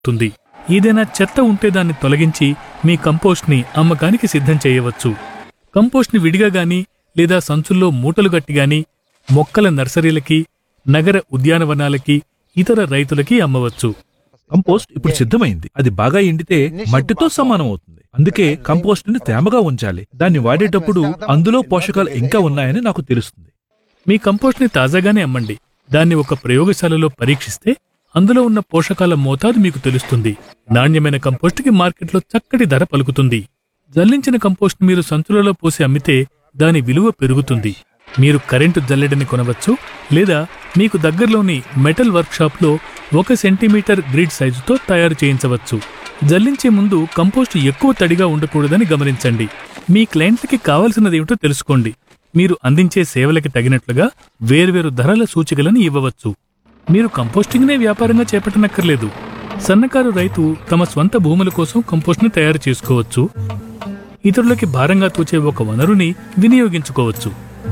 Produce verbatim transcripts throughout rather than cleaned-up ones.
తుంది. ఏదైనా చెత్త ఉంటే దాన్ని తొలగించి మీ కంపోస్ట్ని అమ్మకానికి సిద్ధం చేయవచ్చు. కంపోస్ట్ని విడిగా గాని లేదా సంచుల్లో మూటలు గట్టిగాని మొక్కల నర్సరీలకి, నగర ఉద్యానవనాలకి, ఇతర రైతులకి అమ్మవచ్చు. కంపోస్ట్ ఇప్పుడు సిద్ధమైంది. అది బాగా ఎండితే మట్టితో సమానం అవుతుంది. అందుకే కంపోస్ట్ ని తేమగా ఉంచాలి. దాన్ని వాడేటప్పుడు అందులో పోషకాలు ఇంకా ఉన్నాయని నాకు తెలుస్తుంది. మీ కంపోస్ట్ని తాజాగానే అమ్మండి. దాన్ని ఒక ప్రయోగశాలలో పరీక్షిస్తే అందులో ఉన్న పోషకాల మోతాదు మీకు తెలుస్తుంది. నాణ్యమైన కంపోస్ట్కి మార్కెట్లో చక్కటి ధర పలుకుతుంది. జల్లించిన కంపోస్ట్ మీరు సంచులలో పోసి అమ్మితే దాని విలువ పెరుగుతుంది. మీరు కరెంటు జల్లెడని కొనవచ్చు, లేదా మీకు దగ్గరలోని మెటల్ వర్క్షాప్లో ఒక సెంటీమీటర్ గ్రిడ్ సైజుతో తయారు చేయించవచ్చు. జల్లించే ముందు కంపోస్ట్ ఎక్కువ తడిగా ఉండకూడదని గమనించండి. మీ క్లయింట్లకి కావలసినదేమిటో తెలుసుకోండి. మీరు అందించే సేవలకి తగినట్లుగా వేర్వేరు ధరల సూచికలను ఇవ్వవచ్చు. మీరు కంపోస్టింగ్నే వ్యాపారంగా చేపట్టనక్కర్లేదు. సన్నకారు రైతు తమ స్వంత భూముల కోసం కంపోస్ట్ని తయారు చేసుకోవచ్చు. ఇతరులకి భారంగా తూచే ఒక వనరుని వినియోగించుకోవచ్చు.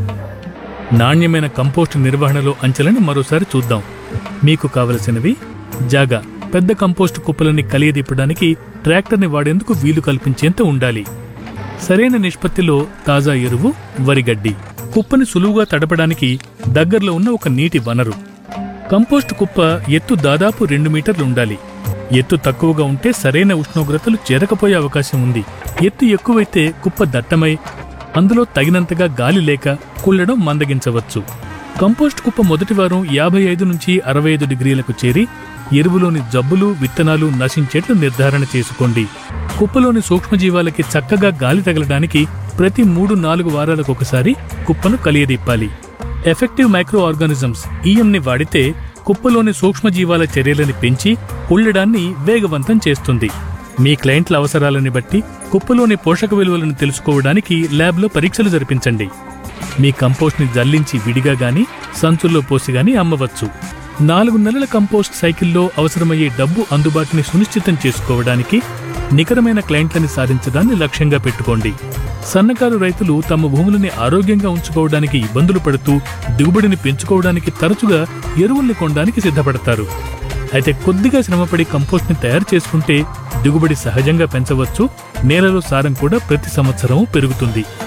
నాణ్యమైన కంపోస్ట్ నిర్వహణలో అంచెలను మరోసారి చూద్దాం. మీకు కావలసినవి: జాగా, పెద్ద కంపోస్ట్ కుప్పలని కలియదిప్పడానికి ట్రాక్టర్ని వాడేందుకు వీలు కల్పించేంత ఉండాలి. సరైన నిష్పత్తిలో తాజా ఎరువు, వరిగడ్డి. కుప్పని సులువుగా తడపడానికి దగ్గరలో ఉన్న ఒక నీటి వనరు. కంపోస్ట్ కుప్ప ఎత్తు దాదాపు రెండు మీటర్లుండాలి. ఎత్తు తక్కువగా ఉంటే సరైన ఉష్ణోగ్రతలు చేరకపోయే అవకాశం ఉంది. ఎత్తు ఎక్కువైతే కుప్ప దట్టమై అందులో తగినంతగా గాలి లేక కుళ్ళడం మందగించవచ్చు. కంపోస్ట్ కుప్ప మొదటి వారం యాభై ఐదు నుంచి అరవై ఐదు డిగ్రీలకు చేరి ఎరువులోని జబ్బులు, విత్తనాలు నశించేట్లు నిర్ధారణ చేసుకోండి. కుప్పలోని సూక్ష్మజీవాలకి చక్కగా గాలి తగలడానికి ప్రతి మూడు నాలుగు వారాలకు ఒకసారి కుప్పను కలియదిప్పాలి. ఎఫెక్టివ్ మైక్రో ఆర్గానిజమ్స్ ఈఎంని వాడితే కుప్పలోని సూక్ష్మజీవాల చర్యలని పెంచి కుళ్ళడాన్ని వేగవంతం చేస్తుంది. మీ క్లయింట్ల అవసరాలని బట్టి కుప్పలోని పోషక విలువలను తెలుసుకోవడానికి ల్యాబ్లో పరీక్షలు జరిపించండి. మీ కంపోస్ట్ని జల్లించి విడిగా గాని సంచుల్లో పోసి గాని అమ్మవచ్చు. నాలుగు నెలల కంపోస్ట్ సైకిల్లో అవసరమయ్యే డబ్బు అందుబాటుని సునిశ్చితం చేసుకోవడానికి నికరమైన క్లయింట్లని సాధించడాన్ని లక్ష్యంగా పెట్టుకోండి. సన్నకారు రైతులు తమ భూములని ఆరోగ్యంగా ఉంచుకోవడానికి ఇబ్బందులు పడుతూ దిగుబడిని పెంచుకోవడానికి తరచుగా ఎరువుల్ని కొనడానికి సిద్ధపడతారు. అయితే కొద్దిగా శ్రమపడి కంపోస్ట్ని తయారు చేసుకుంటే దిగుబడి సహజంగా పెంచవచ్చు. నేలలో సారం కూడా ప్రతి సంవత్సరం పెరుగుతుంది.